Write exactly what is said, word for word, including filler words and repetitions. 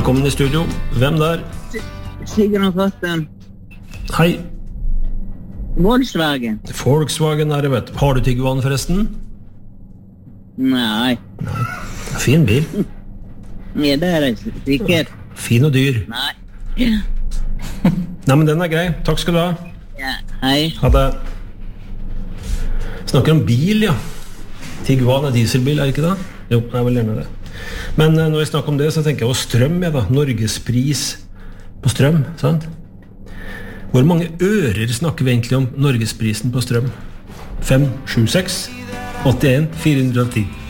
Velkommen i studio. Hvem der? Sigurd Fossen. Hei. Volkswagen. Volkswagen er det, vet du. Har du Tiguan forresten? Nei. Nei. Fin bil. Ja, det er det sikkert. Fin og dyr. Nei. Nei, men den er grei. Takk skal du ha. Ja, hei. Ha det. Snakker om bil, ja. Tiguan er dieselbil, er det ikke det? Jo, jeg er vel gjerne det. Men når jeg snakker om det, så tenker jeg på strøm, ja da. Norgespris på strøm, sant? Hvor mange ører snakker vi egentlig om Norgesprisen på strøm? fem, sju, seks, åttien, fire hundre og ti.